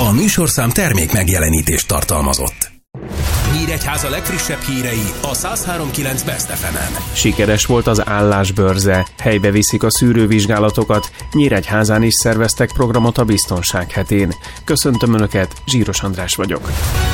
A műsorszám termék megjelenítést tartalmazott. Nyíregyháza legfrissebb hírei a 103.9 Best FM-en. Sikeres volt az állásbörze, helybe viszik a szűrővizsgálatokat, Nyíregyházán is szerveztek programot a biztonság hetén. Köszöntöm Önöket, Zsíros András vagyok.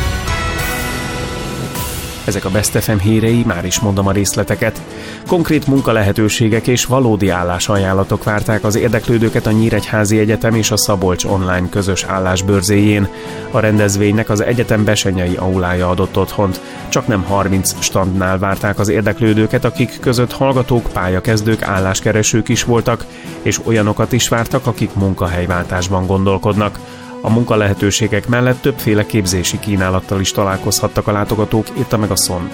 Ezek a Best FM hírei, már is mondom a részleteket. Konkrét munkalehetőségek és valódi állásajánlatok várták az érdeklődőket a Nyíregyházi Egyetem és a Szabolcs online közös állásbörzéjén. A rendezvénynek az egyetem besenyei aulája adott otthont. Csaknem 30 standnál várták az érdeklődőket, akik között hallgatók, pályakezdők, álláskeresők is voltak, és olyanokat is vártak, akik munkahelyváltásban gondolkodnak. A munkalehetőségek mellett többféle képzési kínálattal is találkozhattak a látogatók, írta meg a SZON.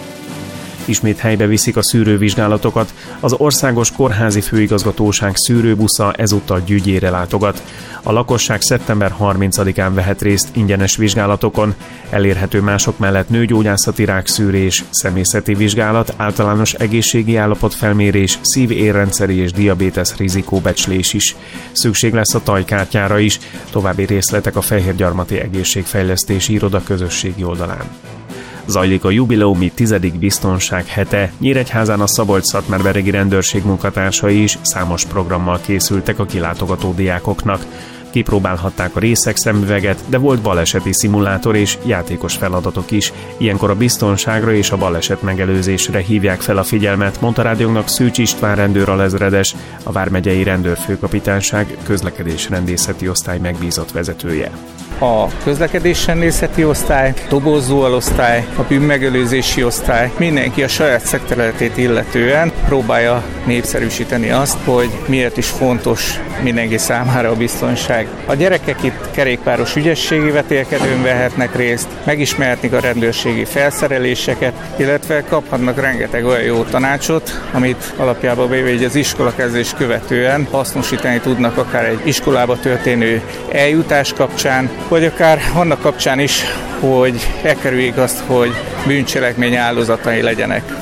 Ismét helybe viszik a szűrővizsgálatokat, az Országos Kórházi Főigazgatóság szűrőbusza ezúttal Gyügyére látogat. A lakosság szeptember 30-án vehet részt ingyenes vizsgálatokon, elérhető mások mellett nőgyógyászati rákszűrés, személyzeti vizsgálat, általános egészségi állapotfelmérés, szív-érrendszeri és diabétesz rizikóbecslés is. Szükség lesz a tajkártyára is, további részletek a Fehérgyarmati Egészségfejlesztési Iroda közösségi oldalán. Zajlik a jubileumi 10. biztonság hete. Nyíregyházán a Szabolcs-Szatmárberegi rendőrség munkatársai is számos programmal készültek a kilátogató diákoknak. Kipróbálhatták a részeg szemüveget, de volt baleseti szimulátor és játékos feladatok is. Ilyenkor a biztonságra és a baleset megelőzésre hívják fel a figyelmet, mondta rádiónknak Szűcs István rendőralezredes, a Vármegyei Rendőrfőkapitányság közlekedésrendészeti osztály megbízott vezetője. A közlekedésrendészeti osztály, dobozó alosztály, a bűnmegelőzési osztály, mindenki a saját szakterületét illetően próbálja népszerűsíteni azt, hogy miért is fontos mindenki számára a biztonság. A gyerekek itt kerékpáros ügyességi vetélkedőn vehetnek részt, megismerhetnek a rendőrségi felszereléseket, illetve kaphatnak rengeteg olyan jó tanácsot, amit alapjában véve az iskolakezdés követően hasznosítani tudnak akár egy iskolába történő eljutás kapcsán, vagy akár annak kapcsán is, hogy elkerüljék azt, hogy bűncselekmény áldozatai legyenek.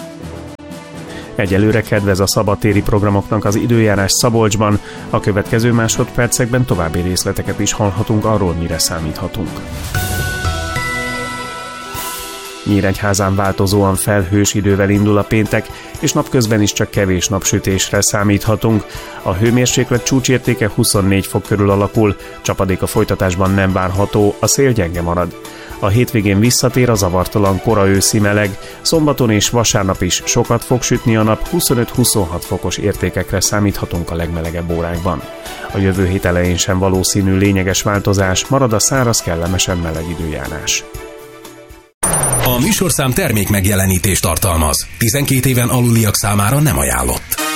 Egyelőre kedvez a szabadtéri programoknak az időjárás Szabolcsban, a következő másodpercekben további részleteket is hallhatunk arról, mire számíthatunk. Nyíregyházán változóan felhős idővel indul a péntek, és napközben is csak kevés napsütésre számíthatunk. A hőmérséklet csúcsértéke 24 fok körül alakul, csapadék a folytatásban nem várható, a szél gyenge marad. A hétvégén visszatér a zavartalan kora őszi meleg, szombaton és vasárnap is sokat fog sütni a nap, 25-26 fokos értékekre számíthatunk a legmelegebb órákban. A jövő hét elején sem valószínű lényeges változás, marad a száraz, kellemesen meleg időjárás. A műsorszám termék megjelenítést tartalmaz. 12 éven aluliak számára nem ajánlott.